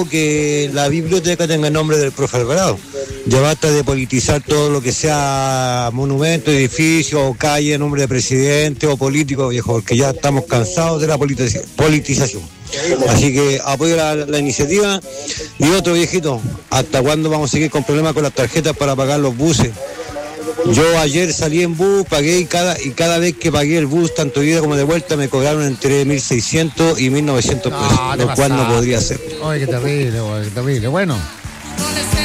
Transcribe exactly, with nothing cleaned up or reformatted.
que la biblioteca tenga el nombre del profe Alvarado. Ya basta de politizar todo lo que sea monumento, edificio o calle en nombre de presidente o político, viejo, porque ya estamos cansados de la politiz- politización. Así que apoyo la, la iniciativa. Y otro, viejito, ¿hasta cuándo vamos a seguir con problemas con las tarjetas para pagar los buses? Yo ayer salí en bus, pagué y cada, y cada vez que pagué el bus, tanto ida como de vuelta, me cobraron entre mil seiscientos y mil novecientos pesos, No, lo cual no podría ser. Oye, qué terrible, oye, qué terrible. Bueno.